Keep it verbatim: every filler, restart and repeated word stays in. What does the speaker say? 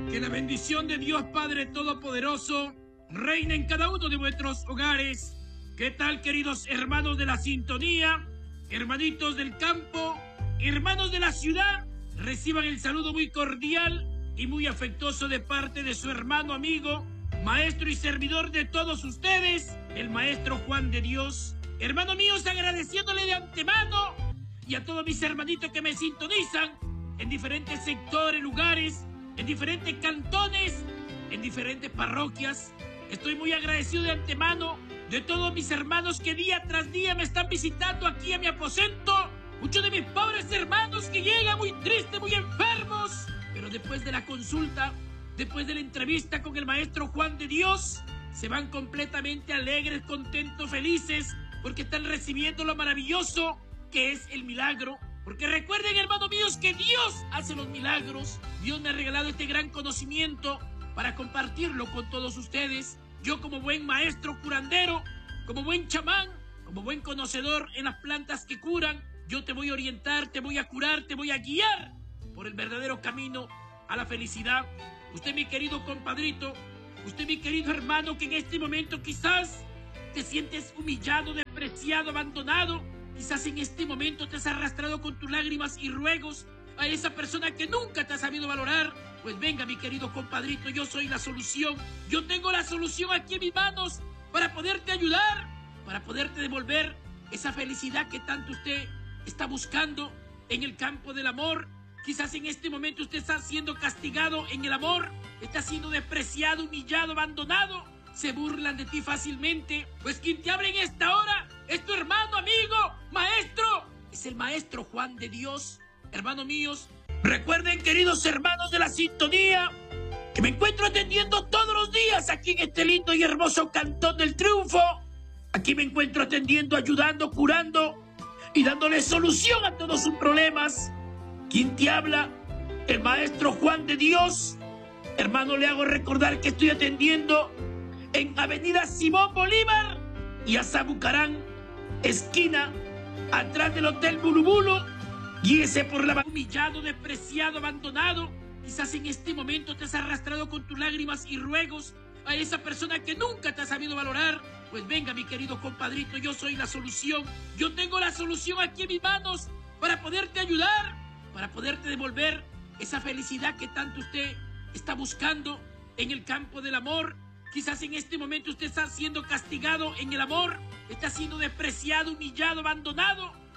Que la bendición de Dios Padre Todopoderoso reine en cada uno de vuestros hogares. ¿Qué tal, queridos hermanos de la sintonía, hermanitos del campo, hermanos de la ciudad? Reciban el saludo muy cordial y muy afectuoso de parte de su hermano amigo, maestro y servidor de todos ustedes, el maestro Juan de Dios. Hermanos míos, agradeciéndole de antemano y a todos mis hermanitos que me sintonizan en diferentes sectores, lugares, en diferentes cantones, en diferentes parroquias. Estoy muy agradecido de antemano de todos mis hermanos que día tras día me están visitando aquí a mi aposento. Muchos de mis pobres hermanos que llegan muy tristes, muy enfermos, pero después de la consulta, después de la entrevista con el maestro Juan de Dios, se van completamente alegres, contentos, felices, porque están recibiendo lo maravilloso que es el milagro. Porque recuerden, hermanos míos, que Dios hace los milagros. Dios me ha regalado este gran conocimiento para compartirlo con todos ustedes. Yo, como buen maestro curandero, como buen chamán, como buen conocedor en las plantas que curan, yo te voy a orientar, te voy a curar, te voy a guiar por el verdadero camino a la felicidad. Usted, mi querido compadrito, usted, mi querido hermano, que en este momento quizás te sientes humillado, despreciado, abandonado. Quizás en este momento te has arrastrado con tus lágrimas y ruegos a esa persona que nunca te ha sabido valorar. Pues venga, mi querido compadrito, yo soy la solución. Yo tengo la solución aquí en mis manos para poderte ayudar, para poderte devolver esa felicidad que tanto usted está buscando en el campo del amor. Quizás en este momento usted está siendo castigado en el amor, está siendo despreciado, humillado, abandonado. Se burlan de ti fácilmente. Pues quien te habla en esta hora es tu hermano, amigo, maestro. Es el maestro Juan de Dios. Hermanos míos, recuerden, queridos hermanos de la sintonía, que me encuentro atendiendo todos los días aquí en este lindo y hermoso Cantón del Triunfo. Aquí me encuentro atendiendo, ayudando, curando y dándole solución a todos sus problemas. ¿Quién te habla? El maestro Juan de Dios. Hermano, le hago recordar que estoy atendiendo en Avenida Simón Bolívar y Azabucarán, esquina, atrás del Hotel Bulubulo. Guíese por la... Humillado, despreciado, abandonado. Quizás en este momento te has arrastrado con tus lágrimas y ruegos a esa persona que nunca te ha sabido valorar. Pues venga, mi querido compadrito, yo soy la solución. Yo tengo la solución aquí en mis manos para poderte ayudar, para poderte devolver esa felicidad que tanto usted está buscando en el campo del amor. Quizás en este momento usted está siendo castigado en el amor, está siendo despreciado, humillado, abandonado.